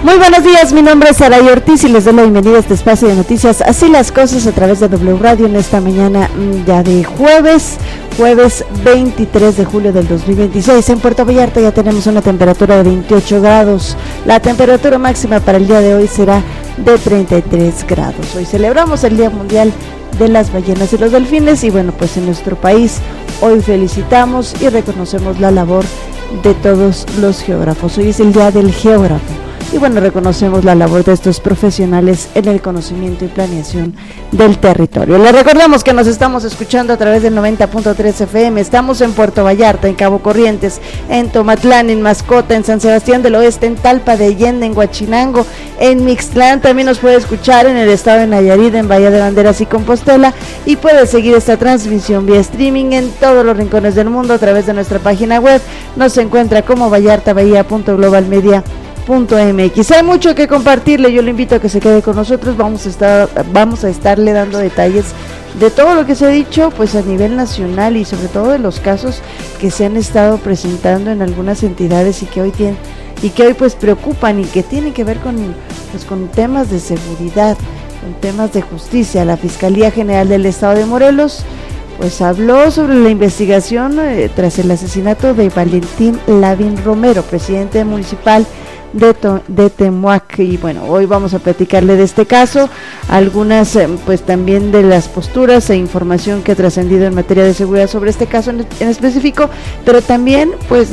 Muy buenos días, mi nombre es Saray Ortiz y les doy la bienvenida a este espacio de noticias Así las Cosas a través de W Radio en esta mañana ya de jueves 23 de julio del 2026. En Puerto Vallarta ya tenemos una temperatura de 28 grados, la temperatura máxima para el día de hoy será de 33 grados. Hoy celebramos el Día Mundial de las Ballenas y los Delfines y bueno, pues en nuestro país hoy felicitamos y reconocemos la labor de todos los geógrafos. Hoy es el Día del Geógrafo. Y bueno, reconocemos la labor de estos profesionales en el conocimiento y planeación del territorio. Les recordamos que nos estamos escuchando a través del 90.3 FM. Estamos en Puerto Vallarta, en Cabo Corrientes, en Tomatlán, en Mascota, en San Sebastián del Oeste, en Talpa de Allende, en Huachinango, en Mixtlán. También nos puede escuchar en el estado de Nayarit, en Bahía de Banderas y Compostela. Y puede seguir esta transmisión vía streaming en todos los rincones del mundo a través de nuestra página web. Nos encuentra como vallartabahía.globalmedia.mx. Hay mucho que compartirle, yo le invito a que se quede con nosotros. Vamos a estarle dando detalles de todo lo que se ha dicho pues a nivel nacional y sobre todo de los casos que se han estado presentando en algunas entidades y que hoy pues preocupan y que tienen que ver con temas de seguridad, con temas de justicia. La Fiscalía General del Estado de Morelos pues habló sobre la investigación tras el asesinato de Valentín Lavín Romero, presidente municipal de Temuac, y bueno, hoy vamos a platicarle de este caso, algunas pues también de las posturas e información que ha trascendido en materia de seguridad sobre este caso en específico, pero también pues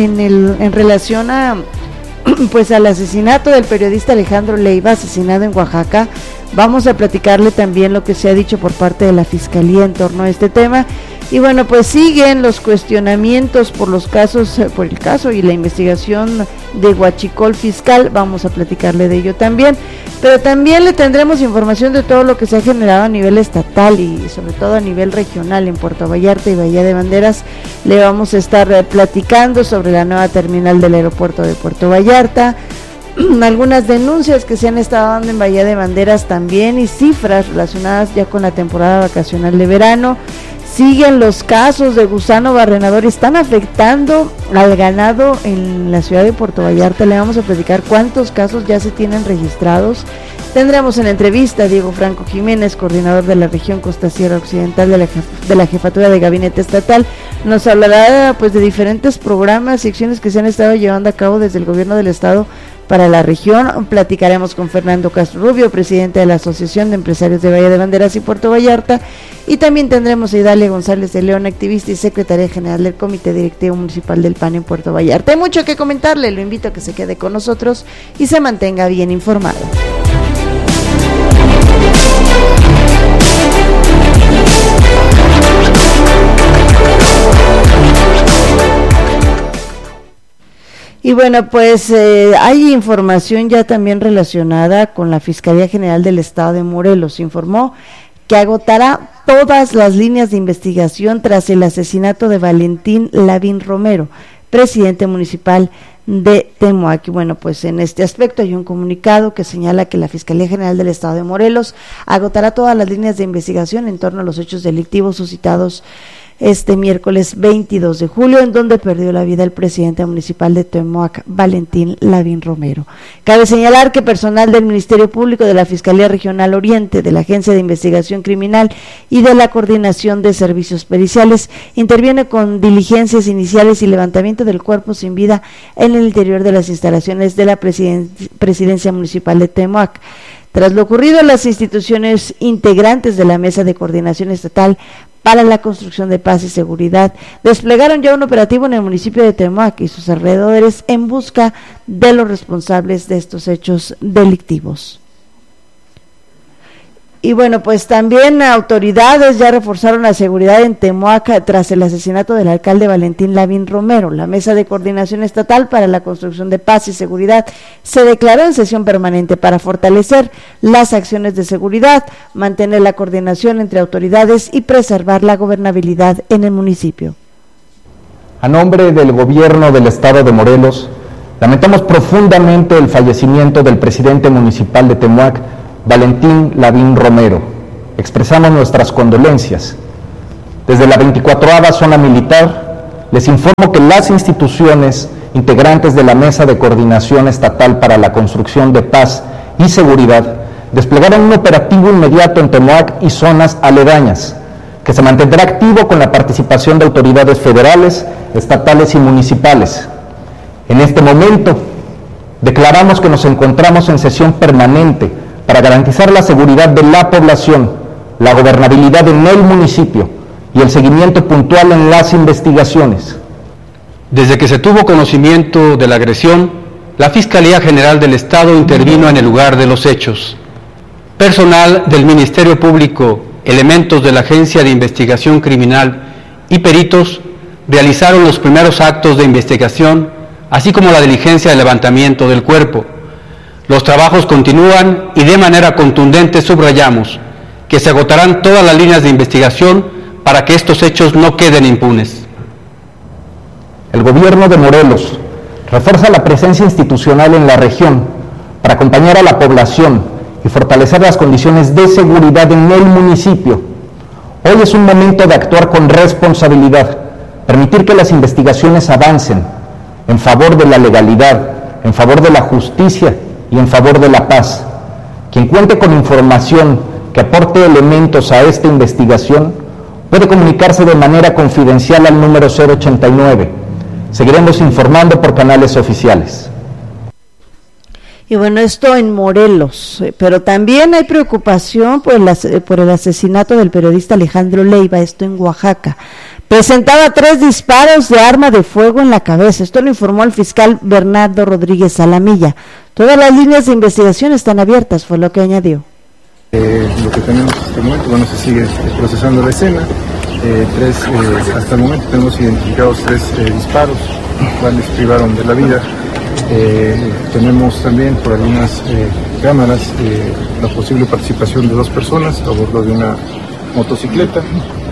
en relación a pues al asesinato del periodista Alejandro Leiva, asesinado en Oaxaca. Vamos a platicarle también lo que se ha dicho por parte de la Fiscalía en torno a este tema. Y bueno, pues siguen los cuestionamientos por el caso y la investigación de Huachicol Fiscal. Vamos a platicarle de ello también, pero también le tendremos información de todo lo que se ha generado a nivel estatal y sobre todo a nivel regional en Puerto Vallarta y Bahía de Banderas. Le vamos a estar platicando sobre la nueva terminal del aeropuerto de Puerto Vallarta, algunas denuncias que se han estado dando en Bahía de Banderas también y cifras relacionadas ya con la temporada vacacional de verano. Siguen los casos de gusano barrenador, están afectando al ganado en la ciudad de Puerto Vallarta. Le vamos a platicar cuántos casos ya se tienen registrados. Tendremos en la entrevista a Diego Franco Jiménez, coordinador de la región Costa Sierra Occidental de la Jefatura de Gabinete Estatal. Nos hablará pues de diferentes programas y acciones que se han estado llevando a cabo desde el gobierno del estado para la región. Platicaremos con Fernando Castro Rubio, presidente de la Asociación de Empresarios de Bahía de Banderas y Puerto Vallarta, y también tendremos a Idalia González de León, activista y secretaria general del Comité Directivo Municipal del PAN en Puerto Vallarta. Hay mucho que comentarle, lo invito a que se quede con nosotros y se mantenga bien informado. Y bueno, pues hay información ya también relacionada con la Fiscalía General del Estado de Morelos. Informó que agotará todas las líneas de investigación tras el asesinato de Valentín Lavín Romero, presidente municipal de Temuac. Y bueno, pues en este aspecto hay un comunicado que señala que la Fiscalía General del Estado de Morelos agotará todas las líneas de investigación en torno a los hechos delictivos suscitados este miércoles 22 de julio, en donde perdió la vida el presidente municipal de Temuac, Valentín Lavín Romero. Cabe señalar que personal del Ministerio Público, de la Fiscalía Regional Oriente, de la Agencia de Investigación Criminal y de la Coordinación de Servicios Periciales interviene con diligencias iniciales y levantamiento del cuerpo sin vida en el interior de las instalaciones de la Presidencia Municipal de Temuac. Tras lo ocurrido, las instituciones integrantes de la Mesa de Coordinación Estatal para la Construcción de Paz y Seguridad desplegaron ya un operativo en el municipio de Temuac y sus alrededores en busca de los responsables de estos hechos delictivos. Y bueno, pues también autoridades ya reforzaron la seguridad en Temuac tras el asesinato del alcalde Valentín Lavín Romero. La Mesa de Coordinación Estatal para la Construcción de Paz y Seguridad se declaró en sesión permanente para fortalecer las acciones de seguridad, mantener la coordinación entre autoridades y preservar la gobernabilidad en el municipio. A nombre del gobierno del estado de Morelos, lamentamos profundamente el fallecimiento del presidente municipal de Temuac, Valentín Lavín Romero. Expresamos nuestras condolencias. Desde la 24ª Zona Militar, les informo que las instituciones integrantes de la Mesa de Coordinación Estatal para la Construcción de Paz y Seguridad, desplegaron un operativo inmediato en Temoac y zonas aledañas, que se mantendrá activo con la participación de autoridades federales, estatales y municipales. En este momento, declaramos que nos encontramos en sesión permanente para garantizar la seguridad de la población, la gobernabilidad en el municipio y el seguimiento puntual en las investigaciones. Desde que se tuvo conocimiento de la agresión, la Fiscalía General del Estado intervino en el lugar de los hechos. Personal del Ministerio Público, elementos de la Agencia de Investigación Criminal y peritos realizaron los primeros actos de investigación, así como la diligencia de levantamiento del cuerpo. Los trabajos continúan y de manera contundente subrayamos que se agotarán todas las líneas de investigación para que estos hechos no queden impunes. El gobierno de Morelos refuerza la presencia institucional en la región para acompañar a la población y fortalecer las condiciones de seguridad en el municipio. Hoy es un momento de actuar con responsabilidad, permitir que las investigaciones avancen en favor de la legalidad, en favor de la justicia y en favor de la paz. Quien cuente con información que aporte elementos a esta investigación puede comunicarse de manera confidencial al número 089. Seguiremos informando por canales oficiales. Y bueno, esto en Morelos, pero también hay preocupación por el asesinato del periodista Alejandro Leiva, esto en Oaxaca. Presentaba 3 disparos de arma de fuego en la cabeza, esto lo informó el fiscal Bernardo Rodríguez Salamilla. Todas las líneas de investigación están abiertas, fue lo que añadió. Lo que tenemos en este momento, bueno, se sigue procesando la escena. Hasta el momento tenemos identificados 3 disparos, cuales privaron de la vida. Tenemos también por algunas cámaras la posible participación de 2 personas a bordo de una motocicleta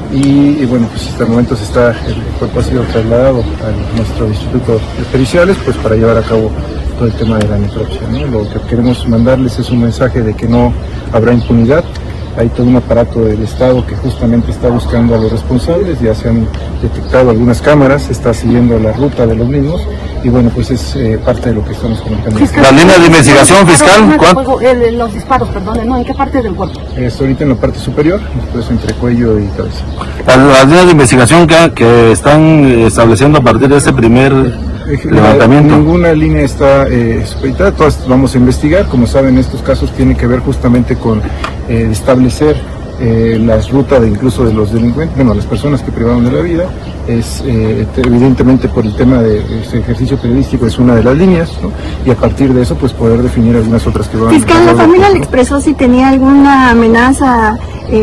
y bueno, pues hasta el momento el cuerpo ha sido trasladado a nuestro instituto de periciales pues para llevar a cabo todo el tema de la necropsia, ¿no? Lo que queremos mandarles es un mensaje de que no habrá impunidad. Hay todo un aparato del Estado que justamente está buscando a los responsables, ya se han detectado algunas cámaras, se está siguiendo la ruta de los mismos y bueno, pues es parte de lo que estamos comentando. ¿Las líneas de investigación fiscal? Los disparos, perdón, ¿en qué parte del cuerpo? Ahorita en la parte superior, después entre cuello y cabeza. Las líneas de investigación que están estableciendo a partir de ese primer levantamiento. Ninguna línea está supeditada, todas vamos a investigar. Como saben, estos casos tienen que ver justamente con establecer las rutas incluso de los delincuentes, bueno, las personas que privaron de la vida. Es evidentemente por el tema de este ejercicio periodístico es una de las líneas, ¿no? Y a partir de eso pues poder definir algunas otras que van. Fiscal, ¿la familia le expresó si tenía alguna amenaza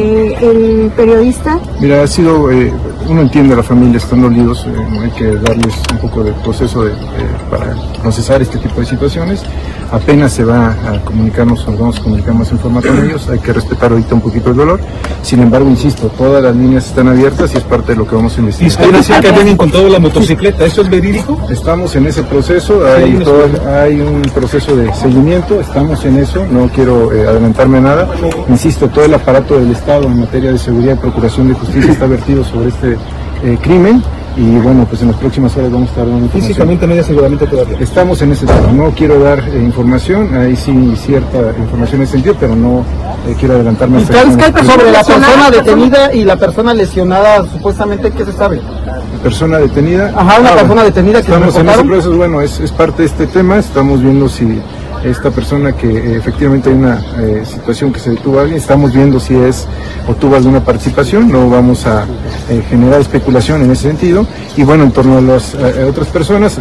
el periodista? Mira, ha sido, uno entiende a la familia, están dolidos, hay que darles un poco de proceso para procesar este tipo de situaciones. Apenas se va a comunicarnos, nos vamos a comunicar más en forma con ellos, hay que respetar ahorita un poquito el dolor. Sin embargo, insisto, todas las líneas están abiertas y es parte de lo que vamos a investigar. Decir que habían encontrado la motocicleta, ¿eso es verídico? Estamos en ese proceso, hay un proceso de seguimiento, estamos en eso, no quiero adelantarme a nada. Insisto, todo el aparato del Estado en materia de seguridad y procuración de justicia está vertido sobre este crimen. Y bueno, pues en las próximas horas vamos a estar dando información. Físicamente no hay aseguramiento todavía. Estamos en ese tema, no quiero dar información, hay sí cierta información en ese sentido, pero no quiero adelantarme. Sobre la persona detenida y la persona lesionada, supuestamente, ¿qué se sabe? La persona detenida. Ajá, una persona detenida que estamos en ese proceso, bueno, es parte de este tema, estamos viendo si esta persona que efectivamente hay una situación que se detuvo a alguien, estamos viendo si es o tuvo alguna participación, no vamos a generar especulación en ese sentido. Y bueno, en torno a las otras personas,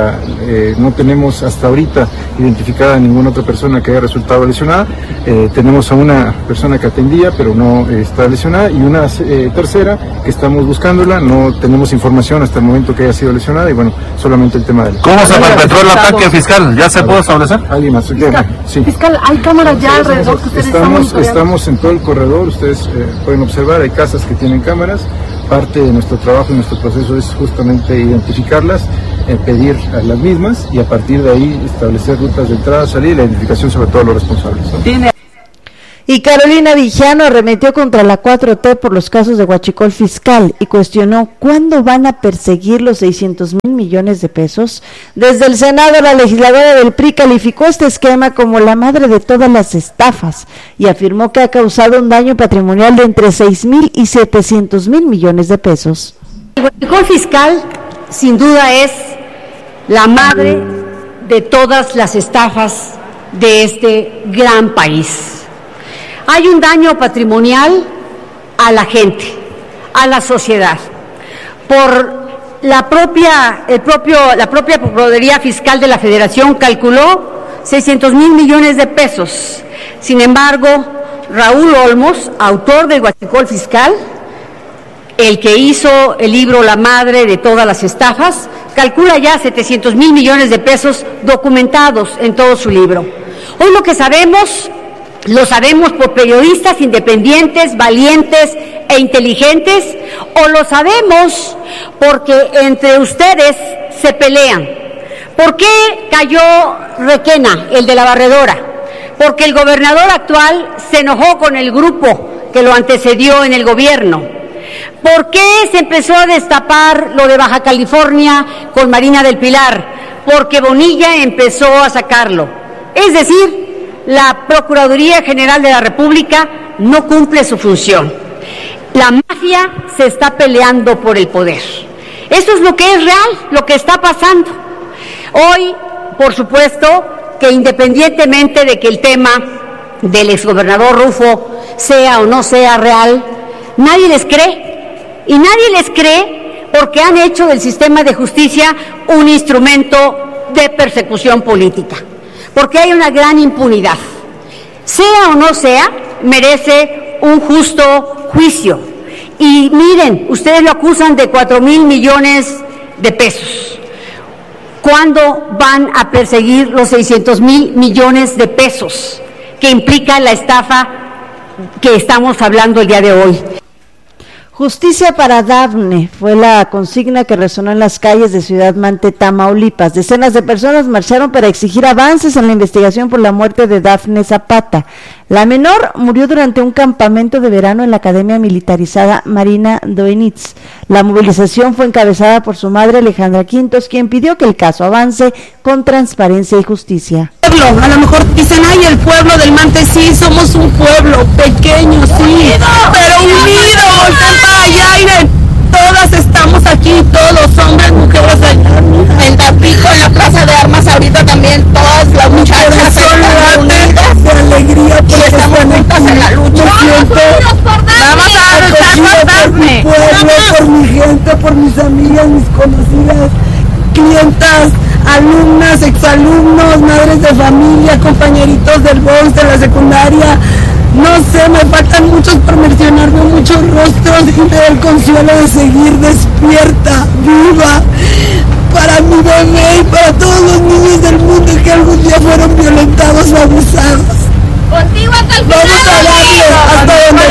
no tenemos hasta ahorita identificada ninguna otra persona que haya resultado lesionada. Tenemos a una persona que atendía, pero no está lesionada, y una tercera que estamos buscándola, no tenemos información hasta el momento que haya sido lesionada, y bueno, solamente el tema de ¿Cómo se perpetró el ataque, fiscal? ¿Ya se puede establecer? ¿Alguien más? Sí. Fiscal, ¿hay cámaras ya alrededor que ustedes estamos en todo el corredor, ustedes pueden observar, hay casas que tienen cámaras. Parte de nuestro trabajo y nuestro proceso es justamente identificarlas, pedir a las mismas y a partir de ahí establecer rutas de entrada, salida y la identificación sobre todo de los responsables, ¿no? Y Carolina Villano arremetió contra la 4T por los casos de huachicol fiscal y cuestionó cuándo van a perseguir los 600,000 millones de pesos. Desde el Senado, la legisladora del PRI calificó este esquema como la madre de todas las estafas y afirmó que ha causado un daño patrimonial de entre 6,000 y 700,000 millones de pesos. El huachicol fiscal, sin duda, es la madre de todas las estafas de este gran país. Hay un daño patrimonial a la gente, a la sociedad, por la propia Procuraduría Fiscal de la Federación calculó 600,000 millones de pesos. Sin embargo, Raúl Olmos, autor del huachicol fiscal, el que hizo el libro La madre de todas las estafas, calcula ya 700,000 millones de pesos documentados en todo su libro. Hoy lo que sabemos, lo sabemos por periodistas independientes, valientes e inteligentes, o lo sabemos porque entre ustedes se pelean. ¿Por qué cayó Requena, el de la barredora? Porque el gobernador actual se enojó con el grupo que lo antecedió en el gobierno. ¿Por qué se empezó a destapar lo de Baja California con Marina del Pilar? Porque Bonilla empezó a sacarlo. Es decir, la Procuraduría General de la República no cumple su función. La mafia se está peleando por el poder. Eso es lo que es real, lo que está pasando. Hoy, por supuesto, que independientemente de que el tema del exgobernador Rufo sea o no sea real, nadie les cree. Y nadie les cree porque han hecho del sistema de justicia un instrumento de persecución política. Porque hay una gran impunidad. Sea o no sea, merece un justo juicio. Y miren, ustedes lo acusan de 4,000 millones de pesos. ¿Cuándo van a perseguir los 600,000 millones de pesos que implica la estafa que estamos hablando el día de hoy? Justicia para Dafne fue la consigna que resonó en las calles de Ciudad Mante, Tamaulipas. Decenas de personas marcharon para exigir avances en la investigación por la muerte de Dafne Zapata. La menor murió durante un campamento de verano en la Academia Militarizada Marina Doenitz. La movilización fue encabezada por su madre Alejandra Quintos, quien pidió que el caso avance con transparencia y justicia. A lo mejor dicen, ay, el pueblo del Mante, sí, somos un pueblo pequeño, sí, pero unido, volten para allá, miren, todas estamos aquí, todos, hombres, mujeres, en Tampico, en la Plaza de Armas, ahorita también, todas las muchachas están unidas, de alegría, y estamos juntas en la lucha. Vamos a luchar por mi pueblo, por mi gente, por mis amigas, mis conocidas, clientas, alumnas, exalumnos, madres de familia, compañeritos del BONS, de la secundaria. No sé, me faltan muchos por mencionarme, muchos rostros y me da el consuelo de seguir despierta, viva, para mi bebé y para todos los niños del mundo que algún día fueron violentados o abusados. Contigo hasta el final. Vamos a darle hasta donde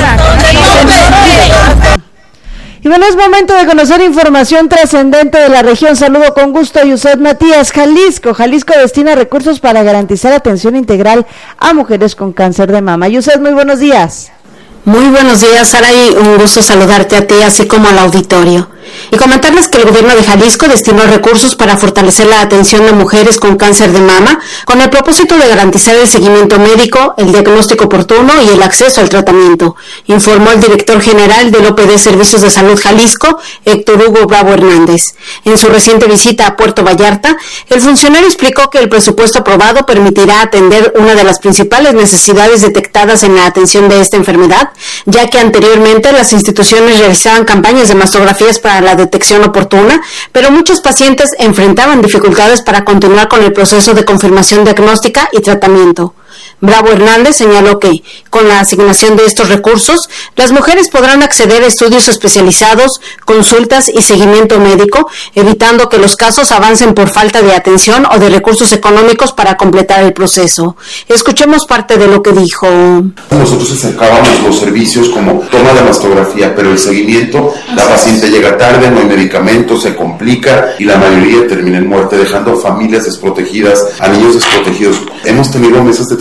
tope. Y bueno, es momento de conocer información trascendente de la región. Saludo con gusto a Yusef Matías. Jalisco destina recursos para garantizar atención integral a mujeres con cáncer de mama. Yusef, muy buenos días. Muy buenos días, Sara, y un gusto saludarte a ti, así como al auditorio. Y comentarles que el gobierno de Jalisco destinó recursos para fortalecer la atención de mujeres con cáncer de mama, con el propósito de garantizar el seguimiento médico, el diagnóstico oportuno y el acceso al tratamiento, informó el director general del OPD Servicios de Salud Jalisco, Héctor Hugo Bravo Hernández. En su reciente visita a Puerto Vallarta, el funcionario explicó que el presupuesto aprobado permitirá atender una de las principales necesidades detectadas en la atención de esta enfermedad, ya que anteriormente las instituciones realizaban campañas de mastografías para la detección oportuna, pero muchos pacientes enfrentaban dificultades para continuar con el proceso de confirmación diagnóstica y tratamiento. Bravo Hernández señaló que, con la asignación de estos recursos, las mujeres podrán acceder a estudios especializados, consultas y seguimiento médico, evitando que los casos avancen por falta de atención o de recursos económicos para completar el proceso. Escuchemos parte de lo que dijo. Nosotros acercábamos los servicios como toma de mastografía, pero el seguimiento, la paciente llega tarde, no hay medicamentos, se complica y la mayoría termina en muerte, dejando a familias desprotegidas, a niños desprotegidos. Hemos tenido mesas de trabajo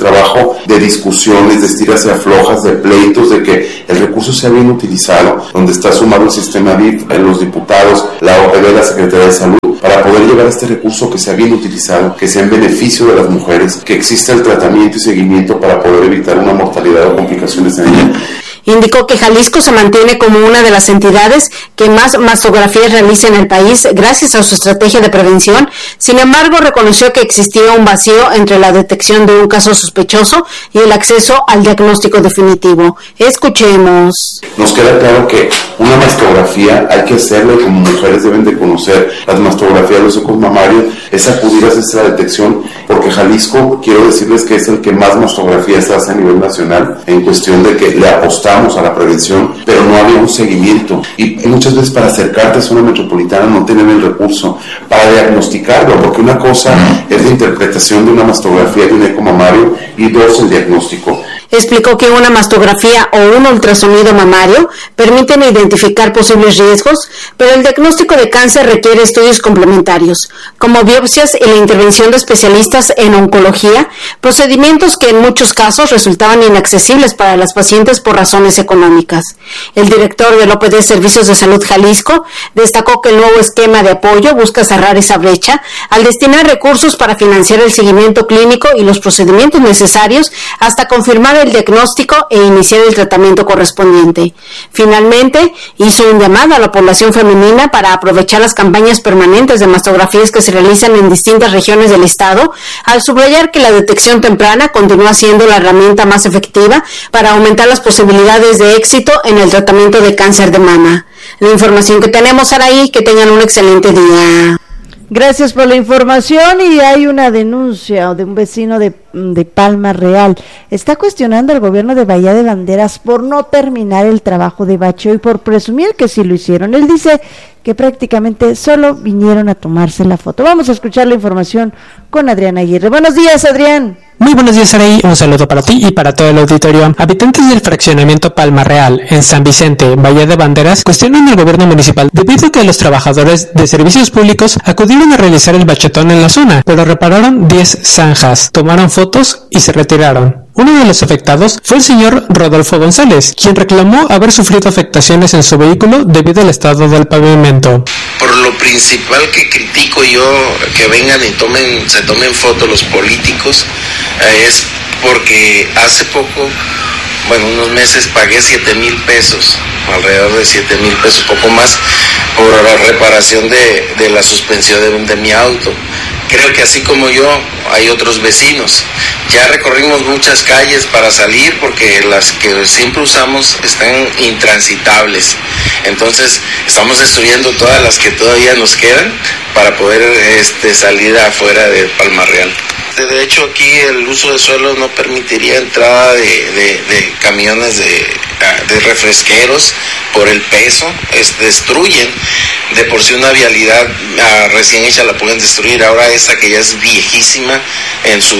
trabajo de discusiones, de estiras y aflojas, de pleitos, de que el recurso sea bien utilizado, donde está sumado el sistema DIF, los diputados, la OPD, la Secretaría de Salud, para poder llevar este recurso que sea bien utilizado, que sea en beneficio de las mujeres, que exista el tratamiento y seguimiento para poder evitar una mortalidad o complicaciones en ella. Indicó que Jalisco se mantiene como una de las entidades que más mastografías realiza en el país gracias a su estrategia de prevención. Sin embargo, reconoció que existía un vacío entre la detección de un caso sospechoso y el acceso al diagnóstico definitivo. Escuchemos. Nos queda claro que una mastografía hay que hacerlo y como mujeres deben de conocer las mastografías de los ecos mamarios, es acudir a esta detección, porque Jalisco, quiero decirles que es el que más mastografías hace a nivel nacional en cuestión de que le apostamos a la prevención, pero no había un seguimiento y muchas veces para acercarte a zona metropolitana no tienen el recurso para diagnosticarlo, porque una cosa es la interpretación de una mastografía de un eco mamario y dos, el diagnóstico. Explicó que una mastografía o un ultrasonido mamario permiten identificar posibles riesgos, pero el diagnóstico de cáncer requiere estudios complementarios, como biopsias y la intervención de especialistas en oncología, procedimientos que en muchos casos resultaban inaccesibles para las pacientes por razones económicas. El director del OPD Servicios de Salud Jalisco destacó que el nuevo esquema de apoyo busca cerrar esa brecha al destinar recursos para financiar el seguimiento clínico y los procedimientos necesarios hasta confirmar el diagnóstico e iniciar el tratamiento correspondiente. Finalmente, hizo un llamado a la población femenina para aprovechar las campañas permanentes de mastografías que se realizan en distintas regiones del estado, al subrayar que la detección temprana continúa siendo la herramienta más efectiva para aumentar las posibilidades de éxito en el tratamiento de cáncer de mama. La información que tenemos, Saraí, que tengan un excelente día. Gracias por la información. Y hay una denuncia de un vecino de Palma Real. Está cuestionando al gobierno de Bahía de Banderas por no terminar el trabajo de bacheo y por presumir que sí lo hicieron. Él dice que prácticamente solo vinieron a tomarse la foto. Vamos a escuchar la información con Adrián Aguirre. Buenos días, Adrián. Muy buenos días, Saraí. Un saludo para ti y para todo el auditorio. Habitantes del fraccionamiento Palma Real, en San Vicente, Bahía de Banderas, cuestionan al gobierno municipal debido a que los trabajadores de servicios públicos acudieron a realizar el bachetón en la zona, pero repararon 10 zanjas, tomaron fotos y se retiraron. Uno de los afectados fue el señor Rodolfo González, quien reclamó haber sufrido afectaciones en su vehículo debido al estado del pavimento. Por lo principal que critico yo que vengan y se tomen fotos los políticos, es porque hace poco, unos meses pagué 7,000 pesos, alrededor de 7,000 pesos, poco más, por la reparación de la suspensión de mi auto. Creo que así como yo, hay otros vecinos. Ya recorrimos muchas calles para salir porque las que siempre usamos están intransitables. Entonces, estamos destruyendo todas las que todavía nos quedan para poder salir afuera de Palma Real. De hecho, aquí el uso de suelo no permitiría entrada de camiones de refresqueros por el peso. Su de por sí una vialidad recién hecha la pueden destruir. Ahora esa que ya es viejísima en su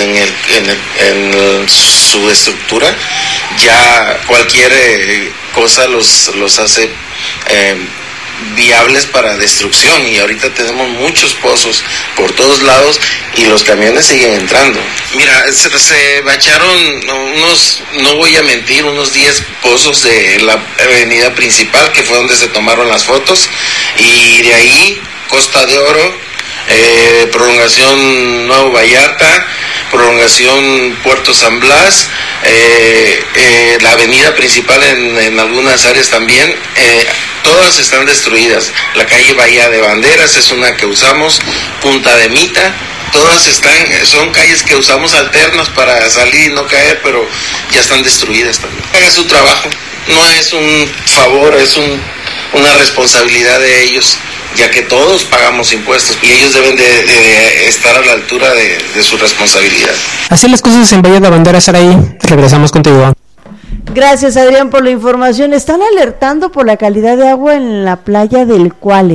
estructura, ya cualquier cosa los hace viables para destrucción, y ahorita tenemos muchos pozos por todos lados y los camiones siguen entrando. Mira, se bacharon unos, no voy a mentir, unos 10 pozos de la avenida principal, que fue donde se tomaron las fotos, y de ahí Costa de Oro, prolongación Nuevo Vallarta, prolongación Puerto San Blas, la avenida principal en algunas áreas también, todas están destruidas. La calle Bahía de Banderas es una que usamos, Punta de Mita, todas son calles que usamos alternas para salir y no caer, pero ya están destruidas también. Hagan su trabajo, no es un favor, es una responsabilidad de ellos, ya que todos pagamos impuestos y ellos deben de estar a la altura de su responsabilidad. Así las cosas en Bahía de Banderas, Saraí. Regresamos contigo. Gracias, Adrián, por la información. Están alertando por la calidad de agua en la playa del Cuale.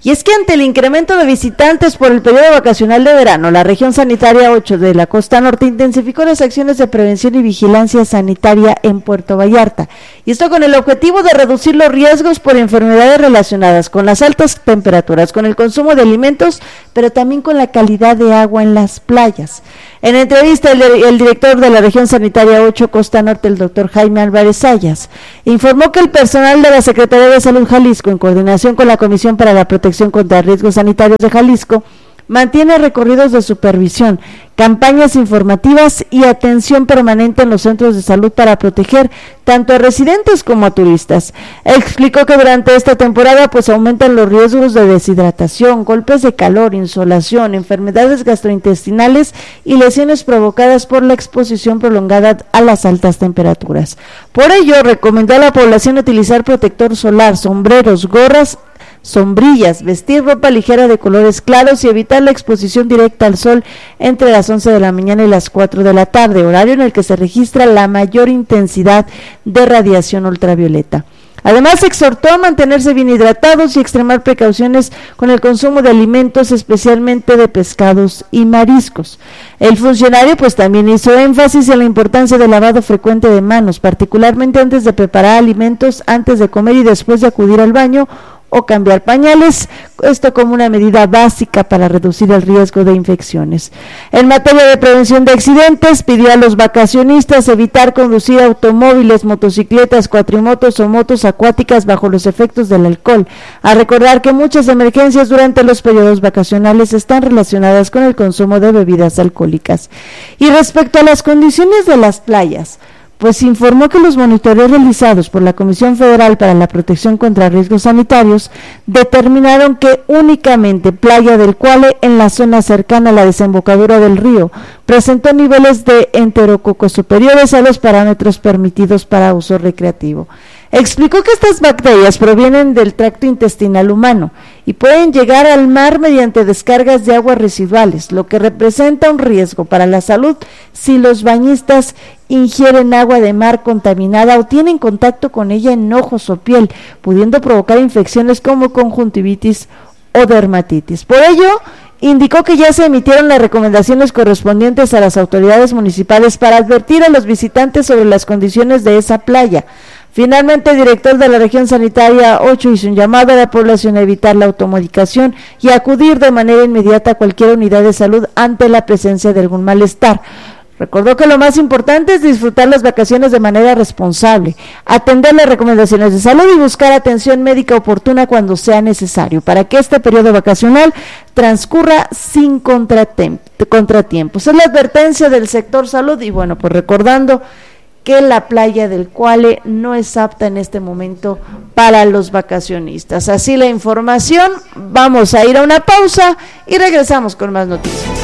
Y es que ante el incremento de visitantes por el periodo vacacional de verano, la región sanitaria 8 de la Costa Norte intensificó las acciones de prevención y vigilancia sanitaria en Puerto Vallarta. Y esto con el objetivo de reducir los riesgos por enfermedades relacionadas con las altas temperaturas, con el consumo de alimentos, pero también con la calidad de agua en las playas. En entrevista, el director de la región sanitaria 8 Costa Norte, el doctor Jaime Álvarez Sayas, informó que el personal de la Secretaría de Salud Jalisco, en coordinación con la Comisión para la Protección contra Riesgos Sanitarios de Jalisco, mantiene recorridos de supervisión, campañas informativas y atención permanente en los centros de salud para proteger tanto a residentes como a turistas. Explicó que durante esta temporada pues aumentan los riesgos de deshidratación, golpes de calor, insolación, enfermedades gastrointestinales y lesiones provocadas por la exposición prolongada a las altas temperaturas. Por ello, recomendó a la población utilizar protector solar, sombreros, gorras, sombrillas, vestir ropa ligera de colores claros y evitar la exposición directa al sol entre las 11 de la mañana y las 4 de la tarde, horario en el que se registra la mayor intensidad de radiación ultravioleta. Además, exhortó a mantenerse bien hidratados y extremar precauciones con el consumo de alimentos, especialmente de pescados y mariscos. El funcionario pues también hizo énfasis en la importancia del lavado frecuente de manos, particularmente antes de preparar alimentos, antes de comer y después de acudir al baño o cambiar pañales, esto como una medida básica para reducir el riesgo de infecciones. En materia de prevención de accidentes, pidió a los vacacionistas evitar conducir automóviles, motocicletas, cuatrimotos o motos acuáticas bajo los efectos del alcohol, a recordar que muchas emergencias durante los periodos vacacionales están relacionadas con el consumo de bebidas alcohólicas. Y respecto a las condiciones de las playas, pues informó que los monitoreos realizados por la Comisión Federal para la Protección contra Riesgos Sanitarios determinaron que únicamente Playa del Cuale, en la zona cercana a la desembocadura del río, presentó niveles de enterococos superiores a los parámetros permitidos para uso recreativo. Explicó que estas bacterias provienen del tracto intestinal humano y pueden llegar al mar mediante descargas de aguas residuales, lo que representa un riesgo para la salud si los bañistas ingieren agua de mar contaminada o tienen contacto con ella en ojos o piel, pudiendo provocar infecciones como conjuntivitis o dermatitis. Por ello, indicó que ya se emitieron las recomendaciones correspondientes a las autoridades municipales para advertir a los visitantes sobre las condiciones de esa playa. Finalmente, el director de la región sanitaria 8 hizo un llamado a la población a evitar la automedicación y a acudir de manera inmediata a cualquier unidad de salud ante la presencia de algún malestar. Recordó que lo más importante es disfrutar las vacaciones de manera responsable, atender las recomendaciones de salud y buscar atención médica oportuna cuando sea necesario, para que este periodo vacacional transcurra sin contratiempos. Es la advertencia del sector salud y bueno, pues recordando que la Playa del Cuale no es apta en este momento para los vacacionistas. Así la información, vamos a ir a una pausa y regresamos con más noticias.